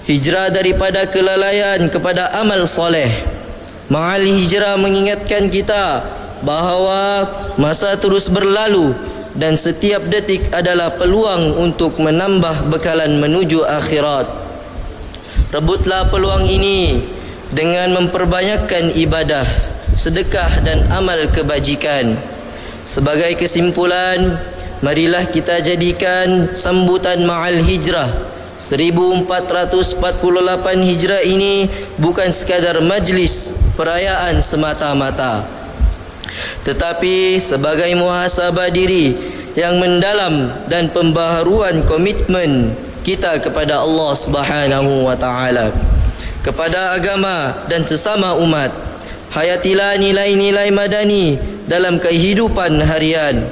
hijrah daripada kelalaian kepada amal soleh. Ma'al hijrah mengingatkan kita bahawa masa terus berlalu dan setiap detik adalah peluang untuk menambah bekalan menuju akhirat. Rebutlah peluang ini dengan memperbanyakkan ibadah, sedekah dan amal kebajikan. Sebagai kesimpulan, marilah kita jadikan sambutan Ma'al Hijrah 1448 Hijrah ini bukan sekadar majlis perayaan semata-mata, tetapi sebagai muhasabah diri yang mendalam dan pembaharuan komitmen kita kepada Allah Subhanahu wa taala, kepada agama dan sesama umat. Hayatilah nilai-nilai madani dalam kehidupan harian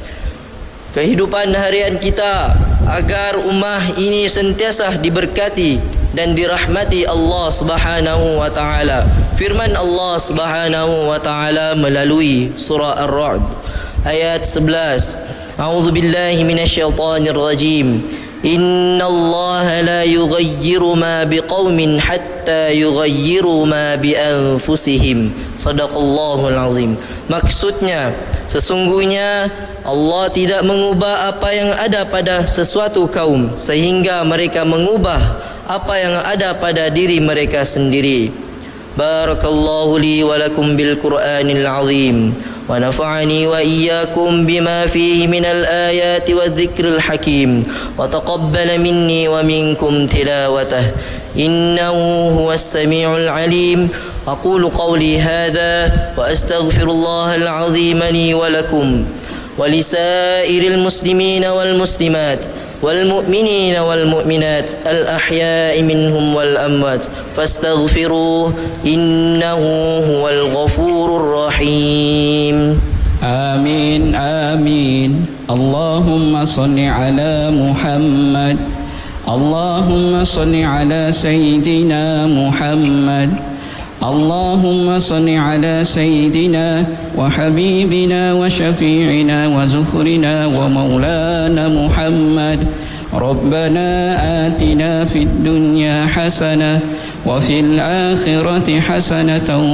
kita, agar ummah ini sentiasa diberkati dan dirahmati Allah Subhanahu wa taala. Firman Allah Subhanahu wa taala melalui surah Ar-Ra'd ayat 11. A'udzu billahi minasyaitonir rajim. Innallaha la yughayyiru ma biqaumin hatta yughayyiru ma bi anfusihim. Shadaqallahul azim. Maksudnya, sesungguhnya Allah tidak mengubah apa yang ada pada sesuatu kaum sehingga mereka mengubah apa yang ada pada diri mereka sendiri. Barakallahu li wa lakum bil Qur'anil azim wa nafa'ani wa iyyakum bima fihi minal ayati wadh-dhikril hakim wa taqabbala minni wa minkum tilawatah innahu huwas samiul alim. aqulu qawli hadha wa astaghfirullahal azim li wa lakum wa lisairil muslimina wal muslimat والمؤمنين والمؤمنات الأحياء منهم والأموات فاستغفروه إنه هو الغفور الرحيم. آمين آمين. اللهم صل على محمد. اللهم صل على سيدنا محمد. اللهم صل على سيدنا وحبيبنا وشفيعنا وزخرنا ومولانا محمد. ربنا آتنا في الدنيا حسنة وفي الآخرة حسنة